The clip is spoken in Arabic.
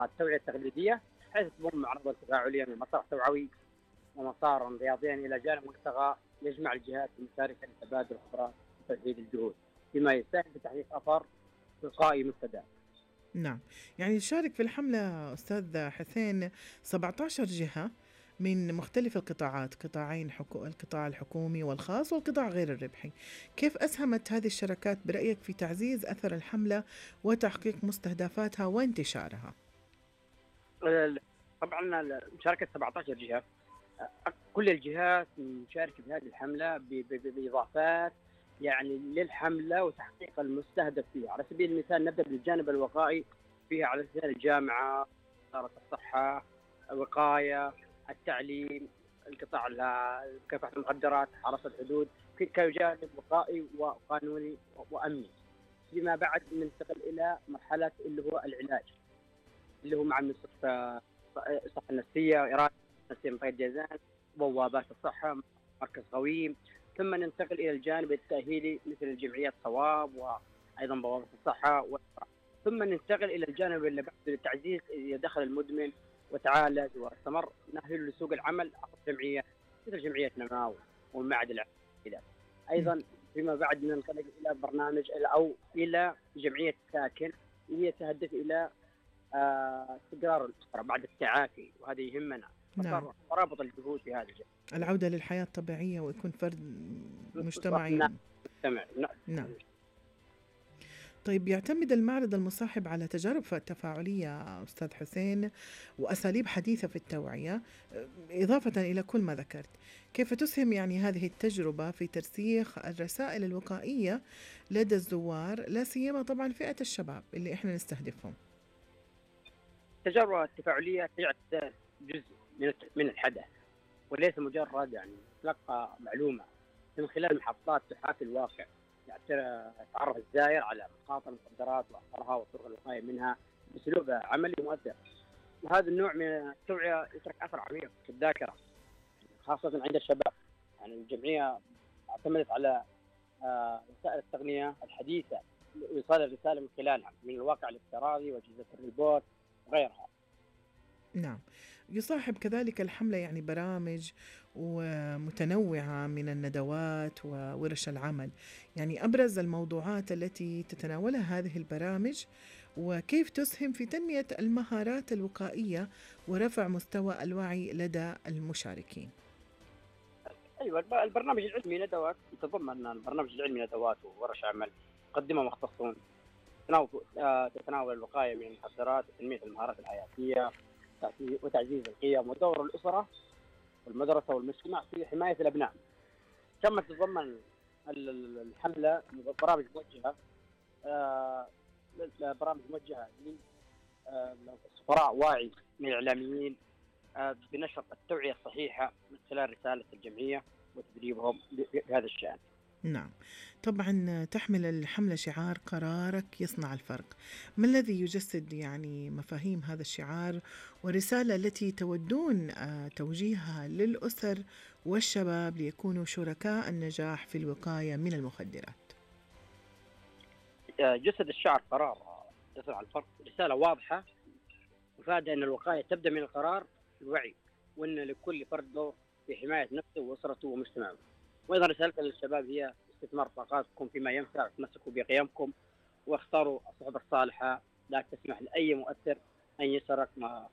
التوعية التقليدية، حيث تضم عرضا تفاعليا لمسار توعوي ومسارا رياضيا إلى جانب ملتقى يجمع الجهات المشاركة لتبادل الخبرات وتوحيد الجهود، بما يساهم في تحقيق أثر تلقائي مستدام. نعم، يعني يشارك في الحملة أستاذ حسين 17 جهة من مختلف القطاعات، القطاع الحكومي والخاص والقطاع غير الربحي. كيف أسهمت هذه الشراكات برأيك في تعزيز أثر الحملة وتحقيق مستهدفاتها وانتشارها؟ ال- طبعا مشاركة 17 جهة، كل الجهات مشاركة في هذه الحملة بإضافات يعني للحملة وتحقيق المستهدف فيها. على سبيل المثال نبدأ بالجانب الوقائي فيها، على سبيل الجامعة، وزارة الصحة، الوقاية، التعليم، القطاع مكافحة المخدرات، حرس الحدود، كجانب وقائي وقانوني وأمني. فيما بعد ننتقل إلى مرحلة اللي هو العلاج، اللي هو مع مستشفى الصحة النفسية، إرادة نفسية من طريق جازان، بوابات الصحة، مركز قويم. ثم ننتقل إلى الجانب التأهيلي مثل الجمعيات صواب وأيضا بوابات الصحة ثم ننتقل إلى الجانب اللي بعد للتعزيز إذا دخل المدمن وتعالج واستمر، نأهله لسوق العمل عبر جمعيات مثل جمعية نماو والمعهد العام. أيضا فيما بعد ننتقل إلى برنامج أو إلى جمعية ساكن، وهي تهدف إلى استقرار الأسرة بعد التعافي، وهذا يهمنا. نعم، فصار ترابط الجهود في هذا الجانب. العودة للحياة الطبيعية ويكون فرد مجتمعي. نستمع. نعم. طيب، يعتمد المعرض المصاحب على تجارب تفاعلية أستاذ حسين وأساليب حديثة في التوعية، إضافة إلى كل ما ذكرت. كيف تسهم يعني هذه التجربة في ترسيخ الرسائل الوقائية لدى الزوار، لا سيما طبعا فئة الشباب اللي إحنا نستهدفهم؟ التجربة التفاعلية تعد جزء من الحدث، وليس مجرد يعني تلقى معلومة. من خلال محطات تحاكي الواقع، يعني تعرف الزائر على مخاطر المخدرات وأخطارها وطرق الوقاية منها بأسلوب عملي مؤثر. وهذا النوع من التوعية يترك أثر عميق في الذاكرة، خاصة عند الشباب. يعني الجمعية اعتمدت على وسائل التقنية الحديثة لإيصال الرسالة من خلالها، من الواقع الافتراضي وأجهزة الريبوت وغيرها. نعم، يصاحب كذلك الحملة يعني برامج ومتنوعة من الندوات وورش العمل. يعني أبرز الموضوعات التي تتناولها هذه البرامج، وكيف تسهم في تنمية المهارات الوقائية ورفع مستوى الوعي لدى المشاركين؟ أيوة، البرنامج العلمي ندوات، يتضمن البرنامج العلمي ندوات وورش عمل يقدمها مختصون تتناول الوقاية من المخدرات وتنمية المهارات الحياتية وتعزيز القيم ودور الأسرة والمدرسة والمجتمع في حماية الأبناء. كما تتضمن الحملة برامج موجهة آه، برامج موجهة للسفراء واعي من الإعلاميين بنشر التوعية الصحيحة من خلال رسالة الجمعية وتدريبهم بهذا الشأن. نعم، طبعا تحمل الحملة شعار قرارك يصنع الفرق. ما الذي يجسد يعني مفاهيم هذا الشعار ورسالة التي تودون توجيهها للأسر والشباب ليكونوا شركاء النجاح في الوقاية من المخدرات؟ جسد الشعر قرار يصنع الفرق، رسالة واضحة مفادة أن الوقاية تبدأ من القرار الوعي، وأن لكل فرد دور في حماية نفسه وأسرته ومجتمعه. وأيضا رسالة للشباب هي استثمار طاقاتكم فيما ينفع، تمسكوا بقيمكم واختاروا الصحبة الصالحة، لا تسمح لأي مؤثر أن يسرق